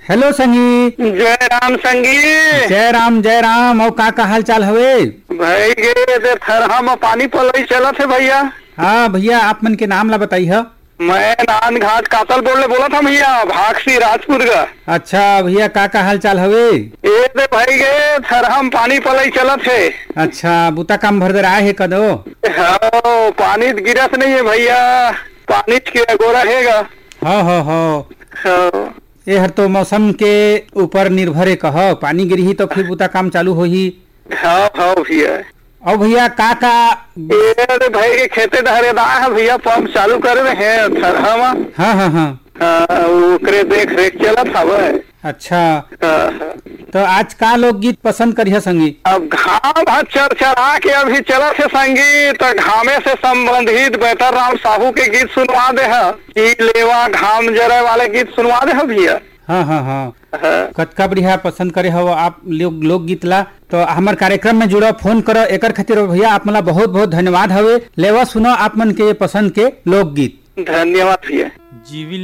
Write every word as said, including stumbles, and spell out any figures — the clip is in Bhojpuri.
हेलो संगी। जय राम संगी। जय राम जय राम। और का का हाल चाल हवे? भाई गे थरहा में पानी पलई चलत है भैया। हाँ भैया, आप मन के नाम ला बताई है। मैं नान घाट कातल बोले बोला था भैया, भागसी राजपुर का। अच्छा भैया, का का हाल चाल हवे? ये दे भाई गे थरहा में पानी पलई चलत है। अच्छा, बुता काम भर दे आए है कदो? हाँ, पानी गिरत नहीं है भैया, पानी के गोरा हैगा। हाँ हाँ हाँ, हाँ ये हर तो मौसम के ऊपर निर्भर है। कह पानी गिरही तो फिर बुता काम चालू होही। हाँ हाँ भैया। और भैया का का? ये भाई के खेते धरेदा है भैया, पंप चालू कर रहे हैं थरहा में। हाँ हाँ हाँ। हाँ, ओकरे देख रेख चलत हवे। अच्छा, हाँ, तो आज का लोकगीत पसंद करिए संगी? अब घाम चर चरा के अभी चलत है संगी, तो घामे से संबंधित बेहतर राम साहू के गीत सुनवा दे है। ई लेवा घाम जरे वाले गीत सुनवा दे है भैया। हाँ हाँ हाँ, हाँ। कतका बढ़िया पसंद करे हो आप लोग लोकगीत ला। तो हमारे कार्यक्रम में जुड़ो, फोन करो, एकर खातिर भैया आप मला बहुत बहुत धन्यवाद हवे। लेवा सुनो आप मन के पसंद के लोकगीत। धन्यवाद भैया। जीविल